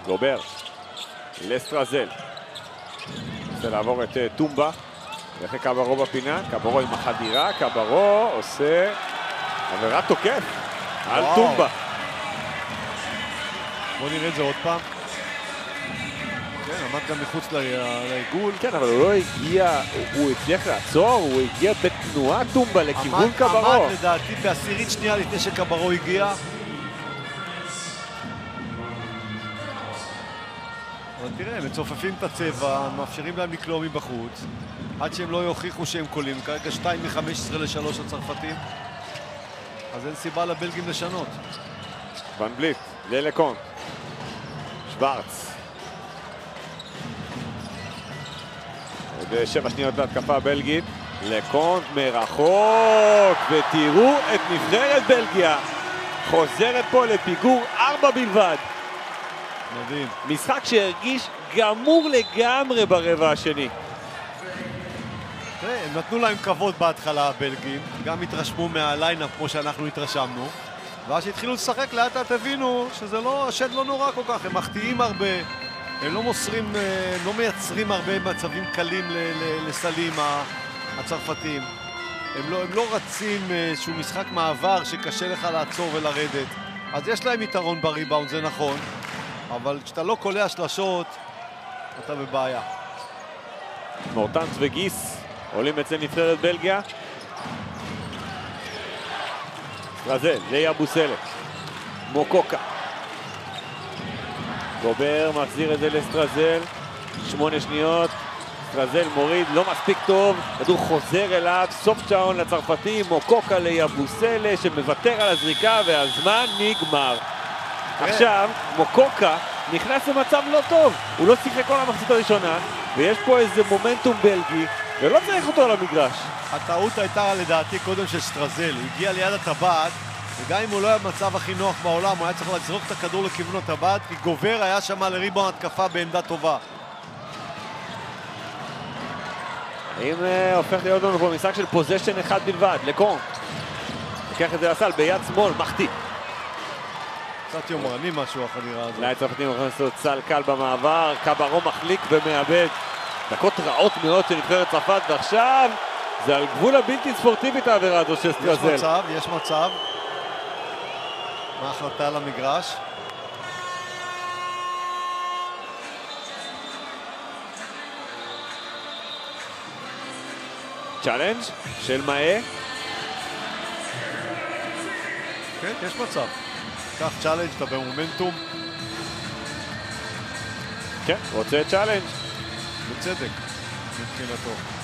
גובר, לסטרזל. רוצה לעבור את טומבה. הולך קברו בפינה, קברו עם החדירה, קברו עושה עבירת תוקף על טומבה. בוא נראה את זה עוד פעם. כן, עמד גם מחוץ לעיגול. כן, אבל הוא לא הגיע, הוא הצליח לעצור, הוא הגיע בתנועה טומבה לכיוון קברו. עמד לדעתי בעשירית שנייה לפני שקברו הגיע. אבל תראה, הם מצופפים את הצבע, מאפשרים להם לקלוע מבחוץ, עד שהם לא יוכיחו שהם קולים. כרגע 2 מ-15 ל-3 הצרפתים, אז אין סיבה לבלגים לשנות. ון בליט, ללקונט, שוורץ. עוד 7 שניות להתקפה הבלגית, לקונט מרחוק, ותראו את נבחרת בלגיה. חוזרת פה לפיגור 4 בלבד. מדהים. משחק שהרגיש גמור לגמרי ברבע השני. הם נתנו להם כבוד בהתחלה הבלגים, גם התרשמו מהליינאפ כמו שאנחנו התרשמנו, ואז שהתחילו לשחק לאט לאט הבינו שזה לא, השד לא נורא כל כך, הם מחטיאים הרבה, הם לא מוסרים, הם לא מייצרים הרבה מצבים קלים לסלים הצרפתים, הם לא רצים איזשהו משחק מעבר שקשה לך לעצור ולרדת, אז יש להם יתרון בריבאונד, זה נכון, אבל כשאתה לא קולע שלשות, אתה בבעיה. מורטנס וגיס עולים אצל נבחרת בלגיה. סטרזל, ליה בוסלה. מוקוקה. גובר מחזיר את זה לסטרזל. 8 שניות. סטרזל מוריד, לא מספיק טוב. כדור חוזר אליו, סוף שעון לצרפתים. מוקוקה ליה בוסלה שמוותר על הזריקה והזמן נגמר. עכשיו, מוקוקה נכנס למצב לא טוב. הוא לא שיחק כל המחצית הראשונה, ויש פה איזה מומנטום בלגי, ולא צריך אותו על המגרש. הטעות הייתה לדעתי קודם של סטרזל. הוא הגיע ליד הטבעת, וגם אם הוא לא היה במצב הכי נוח בעולם, הוא היה צריך לזרוק את הכדור לכיוון הטבעת, כי גובר היה שם לריבאונד התקפה בעמדה טובה. האם הופך להיות לנו פה משחק של פוזיישן אחד בלבד, לקונט. לוקח את זה לסל ביד שמאל, מחטיא. קצת יומרני משהו החדירה הזאת. אולי הצרפתים יכולים לעשות סל קל במעבר, קברו מחליק ומאבד. דקות רעות מאוד של נבחרת צרפת, ועכשיו זה על גבול הבלתי ספורטיבית העבירה הזו של סטרזל. יש מצב. מה ההחלטה על המגרש? צ'אלנג' של מאי. כן, יש מצב. קח צ'אלנג', אתה במומנטום. כן, רוצה צ'אלנג'. בצדק, מבחינתו.